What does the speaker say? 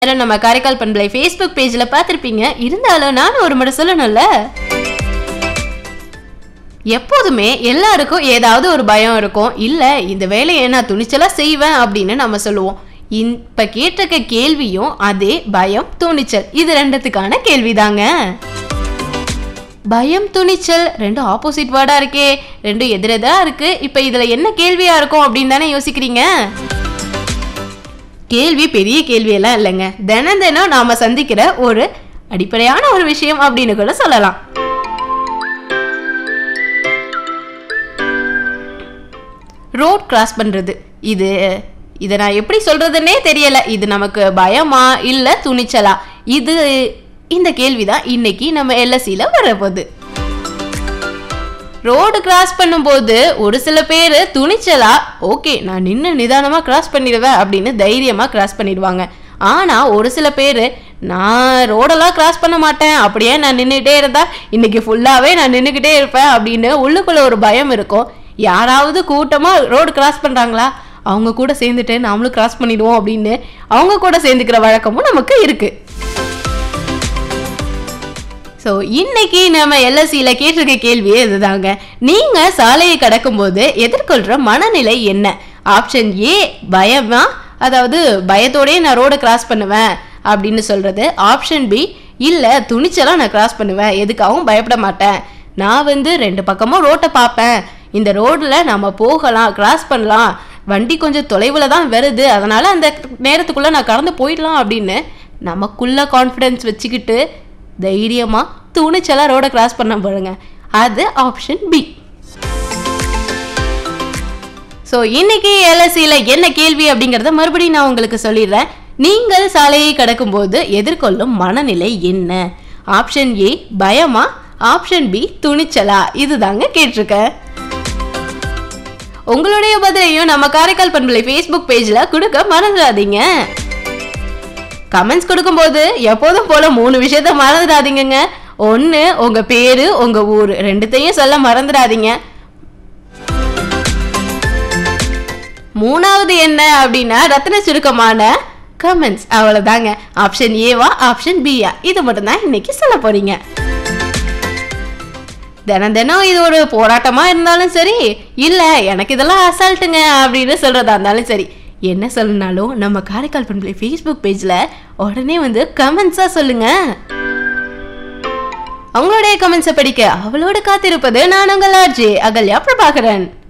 நம்ம காரைக்கால் பண்பலை Facebook பேஜ்ல பார்த்திருப்பீங்க. இருந்தாலும் நானும் ஒரு முறை சொல்லணும்ல. எப்போதுமே எல்லாருக்கும் ஏதாவது ஒரு பயம் இருக்கும். இல்ல இந்த வேலையை நான் துணிச்சலா செய்வேன் அப்படின்னு நம்ம சொல்லுவோம். இப்ப கேட்டிருக்க கேள்வியும் அதே பயம் துணிச்சல் இது ரெண்டுத்துக்கான கேள்விதாங்க. பயம் துணிச்சல் ரெண்டும் ஆப்போசிட் வேர்டா இருக்கே, ரெண்டும் எதிரெதா இருக்கு. இப்ப இதுல என்ன கேள்வியா இருக்கும் அப்படின்னு தானே யோசிக்கிறீங்க. கேள்வி பெரிய கேள்வி எல்லாம் இல்லைங்க. தினம் தினம் நாம சந்திக்கிற ஒரு அடிப்படையான ஒரு விஷயம் அப்படின்னு கூட சொல்லலாம். ரோட் கிராஸ் பண்றது, இதை நான் எப்படி சொல்றதுன்னே தெரியல. இது நமக்கு பயமா இல்ல துணிச்சலா? இந்த கேள்விதான் இன்னைக்கு நம்ம LSCல வரப்போகுது. ரோடு கிராஸ் பண்ணும்போது ஒரு சில பேர் துணிச்சலா ஓகே நான் நின்று நிதானமா கிராஸ் பண்ணிடுவேன் அப்படின்னு தைரியமா கிராஸ் பண்ணிடுவாங்க. ஆனா ஒரு சில பேர் நான் ரோடெல்லாம் கிராஸ் பண்ண மாட்டேன், அப்படியே நான் நின்றுட்டே இருந்தா இன்னைக்கு ஃபுல்லாவே நான் நின்றுக்கிட்டே இருப்பேன் அப்படின்னு உள்ளுக்குள்ள ஒரு பயம் இருக்கும். யாராவது கூட்டமா ரோடு கிராஸ் பண்றாங்களா, அவங்க கூட சேர்ந்துட்டு நாமளும் கிராஸ் பண்ணிடுவோம் அப்படின்னு அவங்க கூட சேர்ந்துக்கிற வழக்கமும் நமக்கு இருக்கு. ஸோ இன்னைக்கு நம்ம LSCல கேட்டிருக்க கேள்வியே இதுதாங்க. நீங்க சாலையை கடக்கும் போது எதிர்கொள்ற மனநிலை என்ன? ஆப்ஷன் ஏ பயமா, அதாவது பயத்தோடய நான் ரோட கிராஸ் பண்ணுவேன் அப்படின்னு சொல்றது. ஆப்ஷன் பி இல்ல துணிச்சலா நான் கிராஸ் பண்ணுவேன், எதுக்காகவும் பயப்பட மாட்டேன், நான் ரெண்டு பக்கமும் ரோட்டை பார்ப்பேன், இந்த ரோட்ல நம்ம போகலாம் கிராஸ் பண்ணலாம், வண்டி கொஞ்சம் தொலைவுல தான் வருது அதனால அந்த நேரத்துக்குள்ள நான் கடந்து போயிடலாம் அப்படின்னு நமக்குள்ள கான்ஃபிடன்ஸ் வச்சுக்கிட்டு தைரியமா துணிச்சலா ரோட கிராஸ் பண்ண பாருங்க. அது ஆப்ஷன் பி. ஸோ இன்னைக்கு LSCல என்ன கேள்வி அப்படிங்கறத மறுபடியும் நான் உங்களுக்கு சொல்லிடுறேன். நீங்கள் சாலையை கடக்கும் போது எதிர்கொள்ளும் மனநிலை என்ன? ஆப்ஷன் ஏ பயமா, ஆப்ஷன் பி துணிச்சலா? இதுதாங்க கேட்டிருக்கேன். உங்களுடைய பதிலையும் நம்ம காரைக்கால் பண்பலை Facebook பேஜ்ல கொடுக்க மறந்துடாதீங்க. கமெண்ட்ஸ் கொடுக்கும்போது எப்போதும் போல 3 விஷயத்த மறந்துடாதீங்க. 1 உங்க பேரு உங்க ஊரு ரெண்டுத்தையும் சொல்ல மறந்துடாதீங்க. 3வது என்ன அப்படின்னா ரத்தின சுருக்கமான கமெண்ட்ஸ். அவ்வளவுதாங்க. ஆப்ஷன் ஏவா ஆப்ஷன் பியா இது மட்டும் தான் இன்னைக்கு சொல்ல போறீங்க. தினம் தினம் இது ஒரு போராட்டமா இருந்தாலும் சரி, இல்ல எனக்கு இதெல்லாம் அசால்ட்டுங்க அப்படின்னு சொல்றதா இருந்தாலும் சரி, என்ன சொல்லனாலும் நம்ம காரைக்கால் பண்பலை Facebook பேஜ்ல உடனே கமெண்ட்ஸா சொல்லுங்க. அவங்களுடைய கமெண்ட்ஸை படிக்க அவளோட காத்திருப்பது நான் உங்கள் RJ அகல்யா பிரபாகரன்.